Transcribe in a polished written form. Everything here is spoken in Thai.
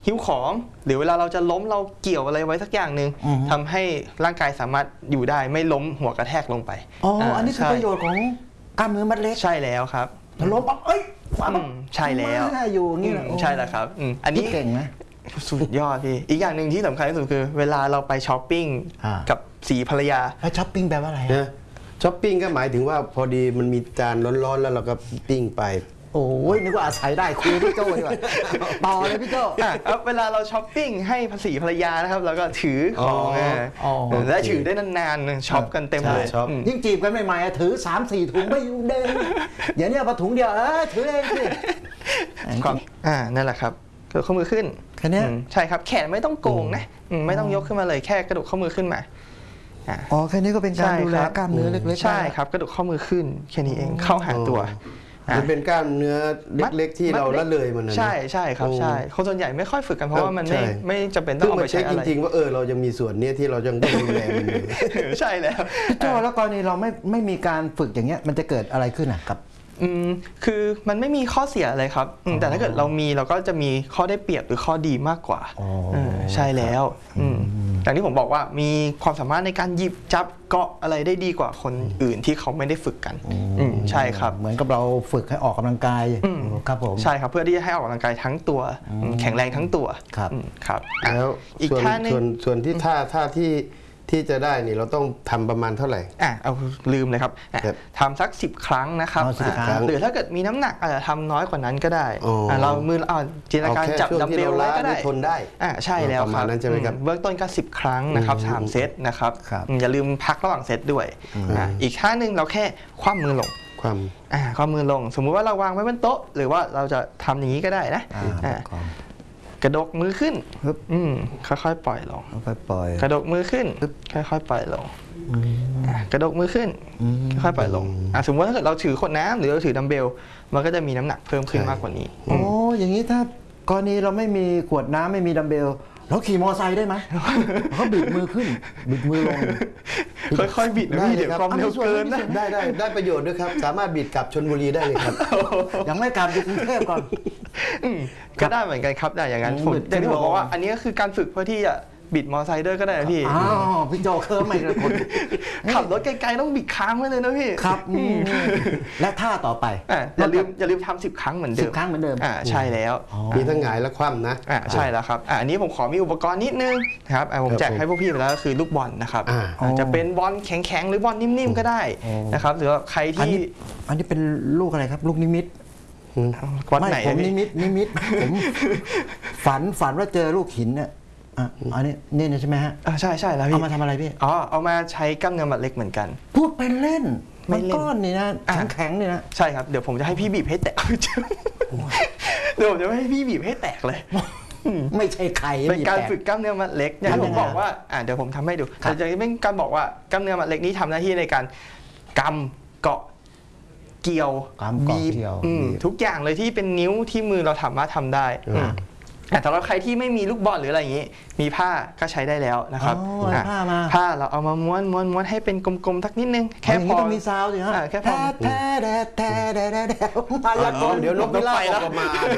หิ้วของหรือเวลาเราจะล้มเราเกี่ยวอะไรไว้สักอย่างหนึ่งทำให้ร่างกายสามารถอยู่ได้ไม่ล้มหัวกระแทกลงไปอันนี้คือประโยชน์ของกล้ามเนื้อมัดเล็กใช่แล้วครับถ้าล้มปั๊บใช่แล้วอยู่นี่แหละใช่แล้วครับอันนี้เก่งนะสุดยอดพี่อีกอย่างหนึ่งที่สำคัญที่สุดคือเวลาเราไปช้อปปิ้งกับสีภรรยาช้อปปิ้งแปลว่าอะไรช้อปปิ้งก็หมายถึงว่าพอดีมันมีจานร้อนๆแล้วเราก็ปิ้งไปโอ้ยนึกว่าอาศัยได้คุยพี่โจ้ดีกว่าต่อเลยพี่โจ้เวลาเราช้อปปิ้งให้ภาษีภรรยานะครับแล้วก็ถือของและถือได้นานๆช็อปกันเต็มเลยยิ่งจีบกันใหม่ๆถือ 3-4 ถุงไม่อยู่เด้งอย่างนี้พอถุงเดียวถือเองสินั่นแหละครับกระดกข้อมือขึ้นแค่นี้ใช่ครับแขนไม่ต้องโกงนะไม่ต้องยกขึ้นมาเลยแค่กระดกข้อมือขึ้นมาแค่นี้ก็เป็นการดูแลกล้ามเนื้อเล็กๆใช่ครับกระดกข้อมือขึ้นแค่นี้เองเข้าหาตัวมันเป็นกล้ามเนื้อเล็กๆที่เราละเลยมันนะใช่ครับใช่คนส่วนใหญ่ไม่ค่อยฝึกกันเพราะว่ามันไม่จำเป็นต้องเอาไปใช้อะไรจริงๆว่าเราจะมีส่วนนี้ที่เรายังต้องดูแลมันอยู่ใช่แล้วพี่โจ้แล้วกรณีเราไม่มีการฝึกอย่างเงี้ยมันจะเกิดอะไรขึ้นกับคือมันไม่มีข้อเสียอะไรครับแต่ถ้าเกิดเราก็จะมีข้อได้เปรียบหรือข้อดีมากกว่าใช่แล้วอย่างที่ผมบอกว่ามีความสามารถในการหยิบจับเกาะอะไรได้ดีกว่าคนอื่นที่เขาไม่ได้ฝึกกันใช่ครับเหมือนกับเราฝึกให้ออกกำลังกายครับผมใช่ครับเพื่อที่จะให้ออกกำลังกายทั้งตัวแข็งแรงทั้งตัวครับแล้วอีกท่านึงส่วนที่ท่าที่จะได้นี่เราต้องทำประมาณเท่าไหร่เอาลืมเลยครับทำสัก10 ครั้งนะครับหรือถ้าเกิดมีน้ำหนักอาจจะทำน้อยกว่านั้นก็ได้เรามือจินตนาการจับดัมเบลไว้ก็ได้ทนได้ใช่แล้วครับเบื้องต้นก็10 ครั้งนะครับ3 เซตนะครับอย่าลืมพักระหว่างเซตด้วยอีกท่านึงเราแค่คว่ำมือลงคว่ำมือลงสมมุติว่าเราวางไว้บนโต๊ะหรือว่าเราจะทำอย่างนี้ก็ได้นะกระดกมือขึ้นค่อยๆปล่อยลงกระดกมือขึ้นค่อยๆปล่อยลงกระดกมือขึ้นค่อยๆปล่อยลงสมมติว่าถ้าเกิดเราถือขวดน้ำหรือเราถือดัมเบลมันก็จะมีน้ำหนักเพิ่มขึ้นมากกว่านี้อย่างนี้ถ้ากรณีเราไม่มีขวดน้ำไม่มีดัมเบลเราขี่มอไซค์ได้ไหมเขาบิดมือขึ้นบิดมือลงค่อยๆบิดนะพี่เดี๋ยวความเร็วเกินนะได้ประโยชน์ด้วยครับสามารถบิดกลับชลบุรีได้เลยครับยังไม่กลับอยู่กรุงเทพก่อนก็ได้เหมือนกันครับได้อย่างนั้นผมแต่ที่ผมบอกว่าอันนี้ก็คือการฝึกเพื่อที่จะบิดมอไซค์ด้วยก็ได้พี่พี่โจเคิร์มไม่ละคนขับรถไกลๆต้องบิดค้างไว้เลยนะพี่ครับและท่าต่อไปอย่าลืมทำ10 ครั้งเหมือนเดิม 10 ครั้งเหมือนเดิมใช่แล้วมีทั้งหงายและคว่ำนะใช่แล้วครับอันนี้ผมขอมีอุปกรณ์นิดนึงนะครับผมแจกให้พวกพี่ไปแล้วก็คือลูกบอลนะครับจะเป็นบอลแข็งๆหรือบอลนิ่มๆก็ได้นะครับหรือว่าใครที่อันนี้เป็นลูกอะไรครับลูกนิมิตวัดไหนผมนิมิตผมฝันว่าเจอลูกหินเนี่ยอันนี้เนี่ยใช่ไหมฮะใช่แล้วพี่เอามาทำอะไรพี่เอามาใช้กล้ามเนื้อมัดเล็กเหมือนกันพูดเป็นเล่นมันก้อนนี่นะแข็งนี่นะใช่ครับเดี๋ยวผมจะให้พี่บีบให้แตกเดี๋ยวผมจะให้พี่บีบให้แตกเลยไม่ใช่ไข่เป็นการฝึกกล้ามเนื้อมัดเล็กอย่างที่ผมบอกว่าเดี๋ยวผมทำให้ดูแต่จะเป็นการบอกว่ากล้ามเนื้อมัดเล็กนี้ทำหน้าที่ในการกำเกาะเกี่ยวบีบทุกอย่างเลยที่เป็นนิ้วที่มือเราสามารถทำได้แต่สำหรับใครที่ไม่มีลูกบอลหรืออะไรอย่างนี้มีผ้าก็ใช้ได้แล้วนะครับผ้าเราเอามาม้วนให้เป็นกลมๆสักนิดนึงแค่พอต้องมีซาวด์สิฮะแค่พอแท้เดี๋ยวนกพิราบออกมา